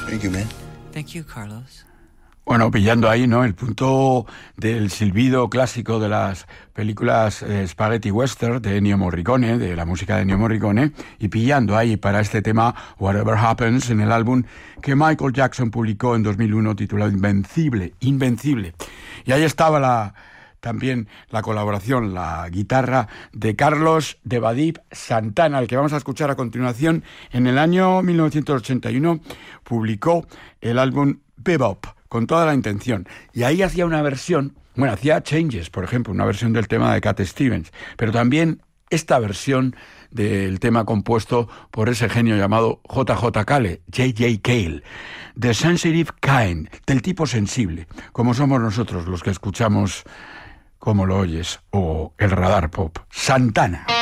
Thank you, man. Thank you, Carlos. Bueno, pillando ahí, ¿no?, el punto del silbido clásico de las películas Spaghetti Western de Ennio Morricone, de la música de Ennio Morricone, y pillando ahí para este tema Whatever Happens en el álbum que Michael Jackson publicó en 2001 titulado Invencible. Y ahí estaba también la colaboración, la guitarra de Carlos de Badib Santana, el que vamos a escuchar a continuación. En el año 1981 publicó el álbum Bebop, con toda la intención. Y ahí hacía una versión, hacía Changes, por ejemplo, una versión del tema de Cat Stevens, pero también esta versión del tema compuesto por ese genio llamado J.J. Cale, J.J. Cale, The Sensitive Kind, del tipo sensible, como somos nosotros los que escuchamos Como lo oyes, o el Radar Pop. Santana.